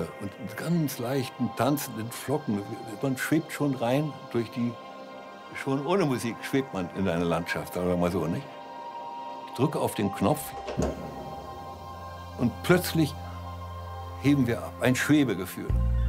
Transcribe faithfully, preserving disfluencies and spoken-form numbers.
und mit ganz leichten, tanzenden Flocken. Man schwebt schon rein durch die, schon ohne Musik schwebt man in einer Landschaft, sagen wir mal so, nicht? Ich drücke auf den Knopf und plötzlich heben wir ab, ein Schwebegefühl.